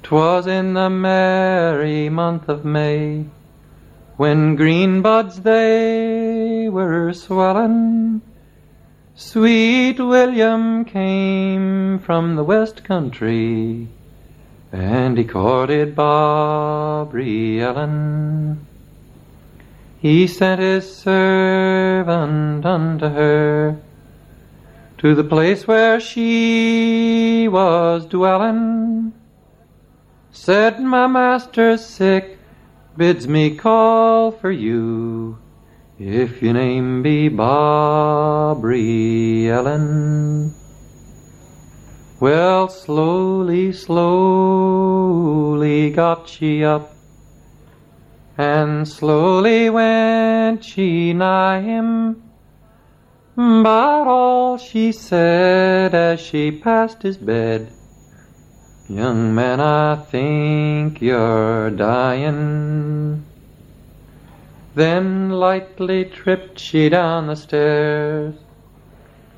'Twas in the merry month of May, when green buds they were swellin', sweet William came from the west country, and he courted Barbary Ellen. He sent his servant unto her, to the place where she was dwellin'. Said, my master's sick, bids me call for you, if your name be Barbary Ellen. Well, slowly, slowly got she up, and slowly went she nigh him, but all she said as she passed his bed, young man, I think you're dying. Then lightly tripped she down the stairs,